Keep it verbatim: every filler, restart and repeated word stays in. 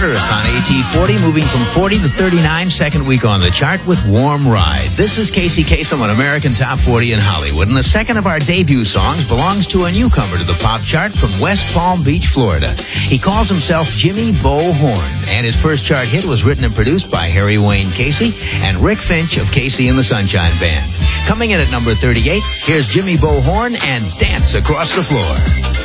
Earth on A T forty, moving from forty to thirty-nine, second week on the chart with Warm Ride. This is Casey Kasem on American Top forty in Hollywood, and the second of our debut songs belongs to a newcomer to the pop chart from West Palm Beach, Florida. He calls himself Jimmy Bo Horn, and his first chart hit was written and produced by Harry Wayne Casey and Rick Finch of Casey and the Sunshine Band. Coming in at number thirty-eight, here's Jimmy Bo Horn and Dance Across the Floor.